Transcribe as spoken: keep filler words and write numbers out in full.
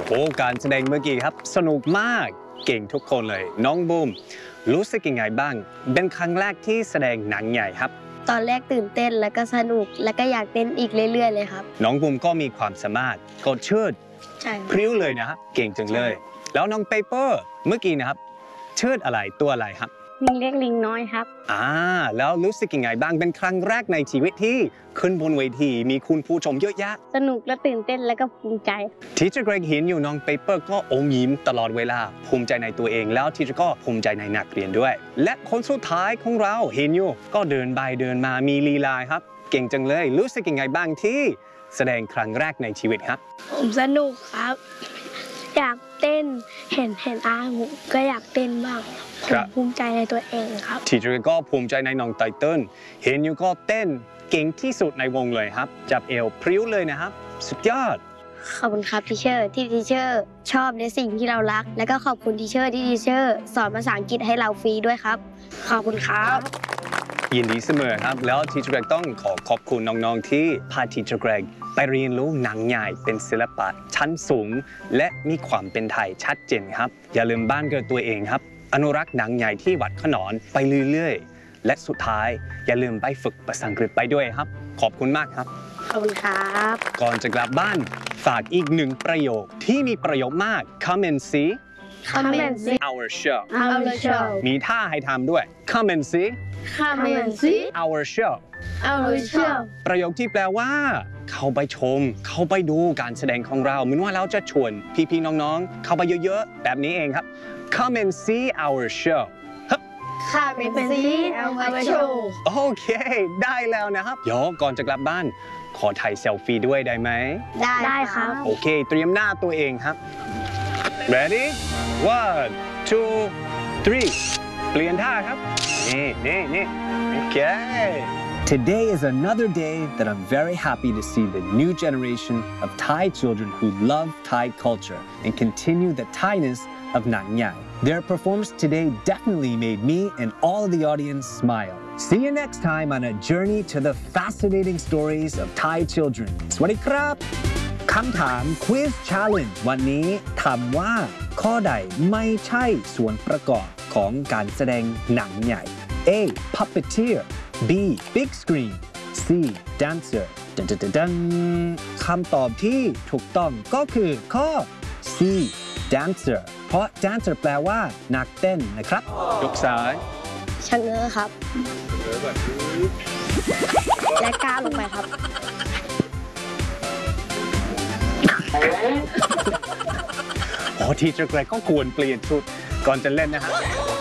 โอ้การแสดงเมื่อกี้ครับสนุกมากเก่งทุกคนเลยน้องบูมรู้สึกยังไงบ้างเป็นครั้งแรกที่แสดงหนังใหญ่ครับตอนแรกตื่นเต้นแล้วก็สนุกแล้วก็อยากเต้นอีกเรื่อยๆเลยครับน้องบูมก็มีความสามารถกดเชิดใช่พริ้วเลยนะครับเก่งจังเลยแล้วน้องเปเปอร์เมื่อกี้นะครับเชิดอะไรตัวอะไรครับลิงเล็กลิงน้อยครับอ่าแล้วรู้สึกยังไงบ้างเป็นครั้งแรกในชีวิตที่ขึ้นบนเวทีมีคุณผู้ชมเยอะแยะสนุกและตื่นเต้นแล้วก็ภูมิใจทีเจอร์เกรกเห็นอยู่น้องเปเปอร์ก็อมยิ้มตลอดเวลาภูมิใจในตัวเองแล้วทีเจอร์ก็ภูมิใจในนักเรียนด้วยและคนสุดท้ายของเราเห็นอยู่ก็เดินไปเดินมามีลีลาครับเก่งจังเลยรู้สึกยังไงบ้างที่แสดงครั้งแรกในชีวิตครับผมสนุกครับอยากเต้นเห็นเห็นอาผมก็อยากเต้นบ้างผมภูมิใจในตัวเองครับทีเจอร์ก็ภูมิใจในน้องไตเติ้ลเห็นอยู่ก็เต้นเก่งที่สุดในวงเลยครับจับเอวพริ้วเลยนะครับสุดยอดขอบคุณครับทีเชอร์ที่ทีเชอร์ชอบในสิ่งที่เรารักและก็ขอบคุณทีเชอร์ที่ทีเชอร์สอนภาษาอังกฤษให้เราฟรีด้วยครับขอบคุณครับยินดีเสมอครับแล้วทีเจอร์เกรกต้องขอขอบคุณน้องๆที่พาทีเจอร์เกรกไปเรียนรู้หนังใหญ่เป็นศิลปะชั้นสูงและมีความเป็นไทยชัดเจนครับอย่าลืมบ้านเกิดตัวเองครับอนุรักษ์หนังใหญ่ที่วัดขนอนไปเรื่อยๆและสุดท้ายอย่าลืมไปฝึกภาษาอังกฤษไปด้วยครับขอบคุณมากครับขอบคุณครับก่อนจะกลับบ้านฝากอีกหนึ่งประโยคที่มีประโยชน์มาก Come and see Come and see our show our show มีท่าให้ทำด้วย Come and see Come and see our show our show ประโยคที่แปลว่าเข้าไปชมเข้าไปดูการแสดงของเราเหมือนว่าเราจะชวนพี่ๆน้องๆเข้าไปเยอะๆแบบนี้เองครับ Come and see our show Come and see our show โอเคได้แล้วนะครับเดี๋ยวก่อนจะกลับบ้านขอถ่ายเซลฟี่ด้วยได้ไหมได้ได้ครับโอเคเตรียมหน้าตัวเองครับ ready one two three เปลี่ยนท่าครับนี่นี่นี่โอเคToday is another day that I'm very happy to see the new generation of Thai children who love Thai culture and continue the Thainess of Nang Nhai. Their performance today definitely made me and all of the audience smile. See you next time on a journey to the fascinating stories of Thai children. สวัสดีครับคำถาม Quiz Challenge วันนี้ถามว่าข้อใดไม่ใช่ส่วนประกอบของการแสดงหนังใหญ่ A. Puppeteer B. Big Screen C. Dancer ดันดันดันคำตอบที่ถูกต้องก็คือข้อ C. Dancer เพราะ Dancer แปลว่านักเต้นนะครับยกซ้ายชะเง้อครับและก้าวลงไปครับอ๋อทีเจอร์เกรกก็ควรเปลี่ยนชุดก่อนจะเล่นนะฮะ